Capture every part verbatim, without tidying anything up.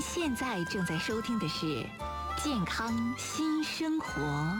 现在正在收听的是《健康新生活》。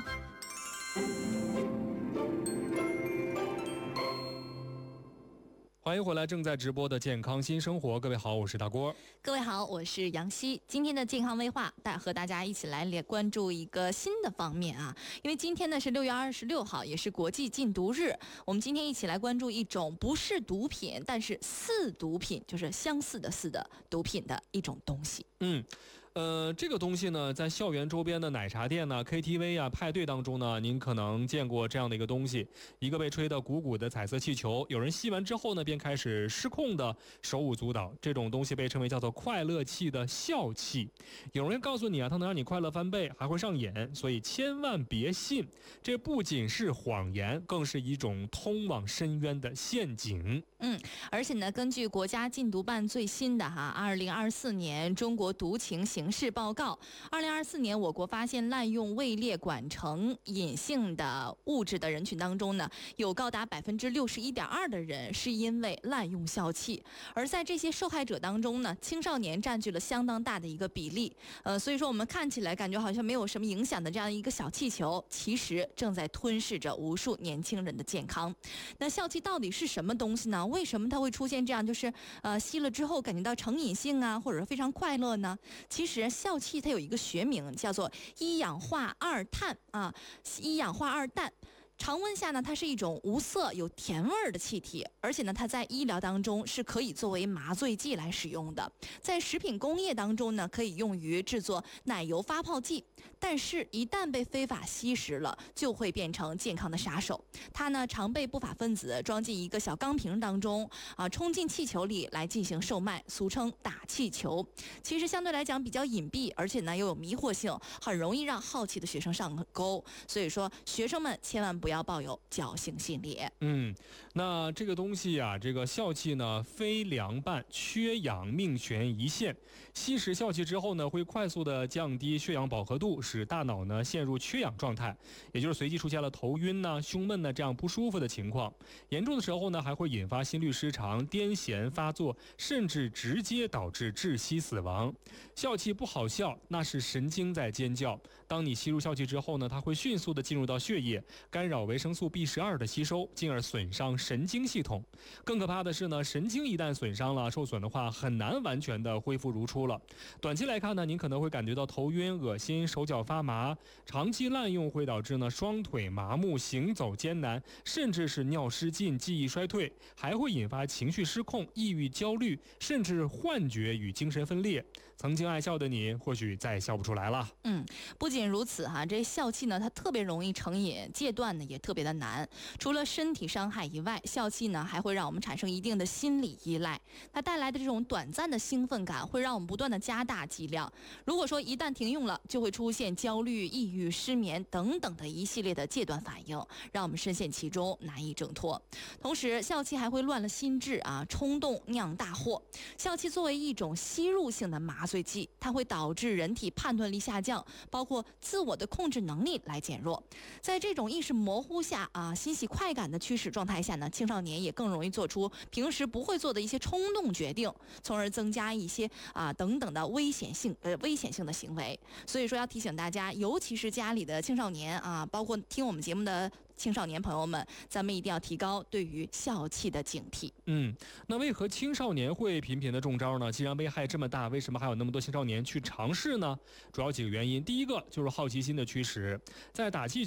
欢迎回来，正在直播的健康新生活。各位好，我是大郭。 各位好，我是杨希。今天的健康微话带和大家一起来关注一个新的方面啊，因为今天呢是六月二十六号，也是国际禁毒日。我们今天一起来关注一种不是毒品，但是似毒品，就是相似的似的毒品的一种东西。 嗯。呃，这个东西呢，在校园周边的奶茶店呢、K T V 啊、派对当中呢，您可能见过这样的一个东西：一个被吹得鼓鼓的彩色气球，有人吸完之后呢，便开始失控的手舞足蹈。这种东西被称为叫做快乐气的笑气。有人告诉你啊，它能让你快乐翻倍，还会上瘾，所以千万别信。这不仅是谎言，更是一种通往深渊的陷阱。 嗯，而且呢，根据国家禁毒办最新的哈二零二四年中国毒情形势报告，二零二四年我国发现滥用位列管成瘾性的物质的人群当中呢，有高达百分之六十一点二的人是因为滥用笑气，而在这些受害者当中呢，青少年占据了相当大的一个比例。呃，所以说我们看起来感觉好像没有什么影响的这样一个小气球，其实正在吞噬着无数年轻人的健康。那笑气到底是什么东西呢？为什么它会出现这样就是呃吸了之后感觉到成瘾性啊，或者是非常快乐呢？其实笑气它有一个学名叫做一氧化二碳啊，一氧化二氮。常温下呢，它是一种无色有甜味的气体，而且呢，它在医疗当中是可以作为麻醉剂来使用的。在食品工业当中呢，可以用于制作奶油发泡剂，但是一旦被非法吸食了，就会变成健康的杀手。它呢，常被不法分子装进一个小钢瓶当中啊，冲进气球里来进行售卖，俗称打气球。其实相对来讲比较隐蔽，而且呢又有迷惑性，很容易让好奇的学生上钩。所以说，学生们千万不要抱有侥幸心理。 嗯，那这个东西啊，这个笑气呢，非凉拌，缺氧，命悬一线。吸食笑气之后呢，会快速的降低血氧饱和度，使大脑呢陷入缺氧状态，也就是随即出现了头晕呢、胸闷呢这样不舒服的情况。严重的时候呢，还会引发心律失常、癫痫发作，甚至直接导致窒息死亡。笑气不好笑，那是神经在尖叫。当你吸入笑气之后呢，它会迅速的进入到血液，干扰维生素 B 十二 的吸收，进而损伤神经系统。更可怕的是呢，神经一旦损伤了、受损的话，很难完全的恢复如初了。短期来看呢，您可能会感觉到头晕、恶心、手脚发麻。长期滥用会导致呢双腿麻木、行走艰难，甚至是尿失禁、记忆衰退，还会引发情绪失控、抑郁、焦虑，甚至幻觉与精神分裂。曾经爱笑的你，或许再也笑不出来了。 嗯，不仅如此哈，这笑气呢，它特别容易成瘾，戒断呢也特别的难。除了身体伤害以外，笑气呢还会让我们产生一定的心理依赖，它带来的这种短暂的兴奋感会让我们不断的加大剂量。如果说一旦停用了，就会出现焦虑、抑郁、失眠等等的一系列的戒断反应，让我们深陷其中难以挣脱。同时，笑气还会乱了心智啊，冲动酿大祸。笑气作为一种吸入性的麻醉剂，它会导致人体判断力下降，包括自我的控制能力来减弱。在这种意识模糊下啊，欣喜快感的驱使状态下呢，青少年也更容易做出平时不会做的一些冲动决定，从而增加一些啊等等的危险性呃危险性的行为。所以说要提醒大家，尤其是家里的青少年啊，包括听我们节目的青少年朋友们，咱们一定要提高对于笑气的警惕。 嗯，那为何青少年会频频的中招呢？既然危害这么大，为什么还有那么多青少年去尝试呢？主要几个原因，第一个就是好奇心的驱使，在打气